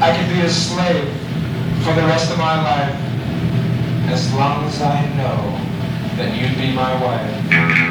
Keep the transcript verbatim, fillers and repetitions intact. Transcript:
I could be a slave for the rest of my life, as long as I know that you'd be my wife.